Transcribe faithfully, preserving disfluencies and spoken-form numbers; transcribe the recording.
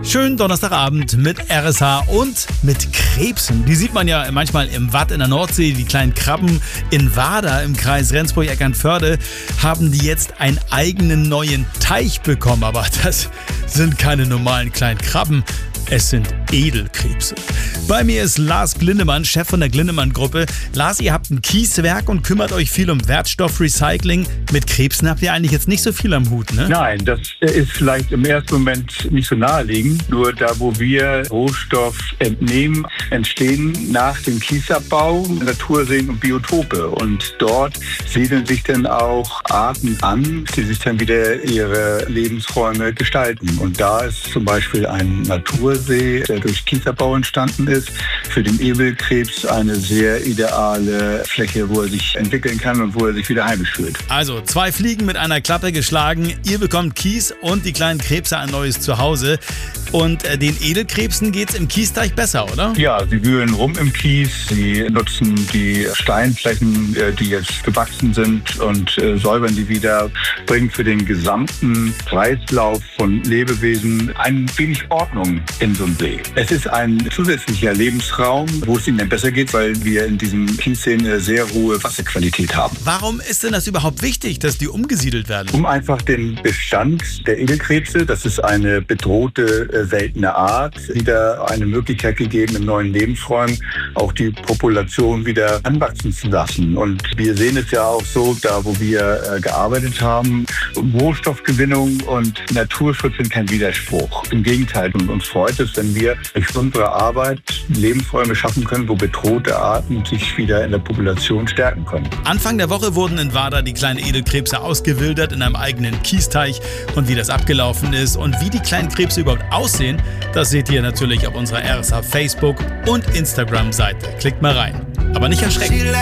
Schönen Donnerstagabend mit R S H und mit Krebsen. Die sieht man ja manchmal im Watt in der Nordsee. Die kleinen Krabben in Wader im Kreis Rendsburg-Eckernförde haben die jetzt einen eigenen neuen Teich bekommen. Aber das sind keine normalen kleinen Krabben. Es sind Edelkrebse. Bei mir ist Lars Glindemann, Chef von der Glindemann-Gruppe. Lars, ihr habt ein Kieswerk und kümmert euch viel um Wertstoffrecycling. Mit Krebsen habt ihr eigentlich jetzt nicht so viel am Hut, ne? Nein, das ist vielleicht im ersten Moment nicht so naheliegend. Nur da, wo wir Rohstoff entnehmen, entstehen nach dem Kiesabbau Naturseen und Biotope. Und dort siedeln sich dann auch Arten an, die sich dann wieder ihre Lebensräume gestalten. Und da ist zum Beispiel ein Natursee, der durch Kiesabbau entstanden ist, für den Edelkrebs eine sehr ideale Fläche, wo er sich entwickeln kann und wo er sich wieder heimisch fühlt. Also zwei Fliegen mit einer Klappe geschlagen. Ihr bekommt Kies und die kleinen Krebse ein neues Zuhause. Und äh, den Edelkrebsen geht's im Kiesteich besser, oder? Ja, sie wühlen rum im Kies. Sie nutzen die Steinflächen, äh, die jetzt gewachsen sind, und äh, säubern die wieder. Bringen für den gesamten Kreislauf von Lebewesen ein wenig Ordnung in so einem See. Es ist ein zusätzlicher Lebensraum, wo es ihnen besser geht, weil wir in diesem Kiessee eine sehr hohe Wasserqualität haben. Warum ist denn das überhaupt wichtig, dass die umgesiedelt werden? Um einfach den Bestand der Edelkrebse, das ist eine bedrohte, äh, seltene Art, wieder eine Möglichkeit gegeben, in neuen Lebensräumen auch die Population wieder anwachsen zu lassen. Und wir sehen es ja auch so, da wo wir äh, gearbeitet haben, Rohstoffgewinnung und Naturschutz sind kein Widerspruch. Im Gegenteil, und uns freut es, wenn wir durch unsere Arbeit Lebensräume schaffen können, wo bedrohte Arten sich wieder in der Population stärken können. Anfang der Woche wurden in Wader die kleinen Edelkrebse ausgewildert in einem eigenen Kiesteich. Und wie das abgelaufen ist und wie die kleinen Krebse überhaupt aussehen, das seht ihr natürlich auf unserer R S H Facebook- und Instagram-Seite. Klickt mal rein. Aber nicht erschrecken.